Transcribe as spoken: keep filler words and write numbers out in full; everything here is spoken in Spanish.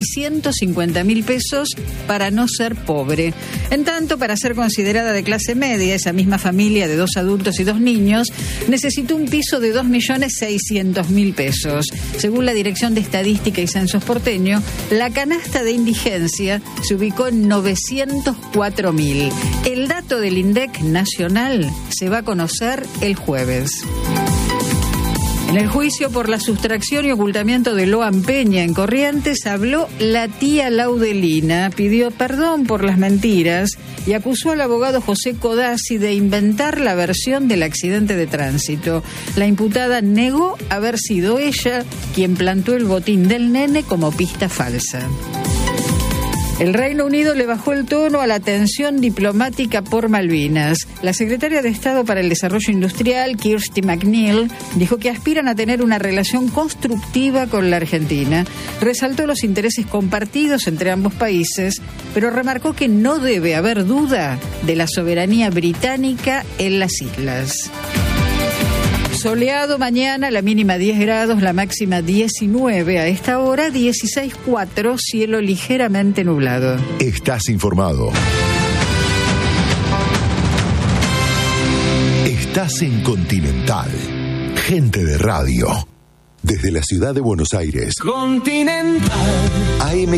seiscientos cincuenta mil pesos para no ser pobre. En tanto, para ser considerada de clase media, esa misma familia de dos adultos y dos niños necesitó un piso de dos millones seiscientos mil pesos. Según la Dirección de Estadística y Censos porteño, la canasta de indigencia se ubicó en novecientos cuatro mil. El dato del INDEC nacional se va a conocer el jueves. En el juicio por la sustracción y ocultamiento de Loan Peña en Corrientes habló la tía Laudelina, pidió perdón por las mentiras y acusó al abogado José Codazzi de inventar la versión del accidente de tránsito. La imputada negó haber sido ella quien plantó el botín del nene como pista falsa. El Reino Unido le bajó el tono a la tensión diplomática por Malvinas. La secretaria de Estado para el Desarrollo Industrial, Kirsty McNeil, dijo que aspiran a tener una relación constructiva con la Argentina. Resaltó los intereses compartidos entre ambos países, pero remarcó que no debe haber duda de la soberanía británica en las islas. Soleado mañana, la mínima diez grados, la máxima diecinueve. A esta hora, dieciséis coma cuatro, cielo ligeramente nublado. Estás informado. Estás en Continental. Gente de radio. Desde la ciudad de Buenos Aires. Continental. A M